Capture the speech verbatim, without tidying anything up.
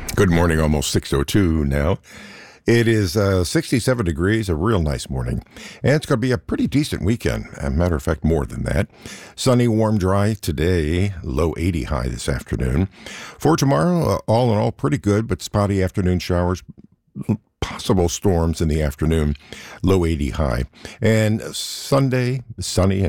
Good morning, almost six oh two now. It is uh, sixty-seven degrees, a real nice morning, and it's going to be a pretty decent weekend. As a matter of fact, more than that. Sunny, warm, dry today, low eighty high this afternoon. For tomorrow, uh, all in all, pretty good, but spotty afternoon showers, possible storms in the afternoon, low eighty high. And Sunday, sunny and